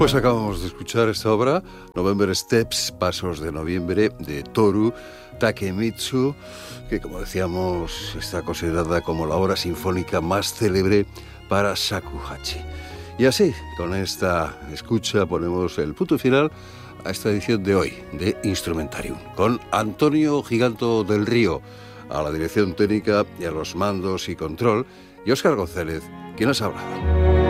Pues acabamos de escuchar esta obra, November Steps, Pasos de Noviembre, de Toru Takemitsu, que, como decíamos, está considerada como la obra sinfónica más célebre para shakuhachi. Y así, con esta escucha, ponemos el punto final a esta edición de hoy de Instrumentarium, con Antonio Giganto del Río a la dirección técnica y a los mandos y control, y Óscar González, quien os ha hablado.